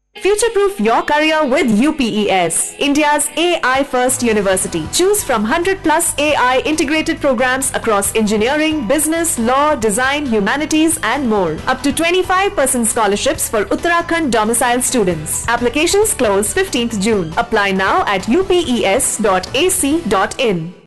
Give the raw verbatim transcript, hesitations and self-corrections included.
Future-proof your career with U P E S, India's A I-first university. Choose from one hundred plus A I integrated programs across engineering, business, law, design, humanities and more. Up to twenty-five percent scholarships for Uttarakhand domicile students. Applications close fifteenth June. Apply now at u p e s dot a c dot in.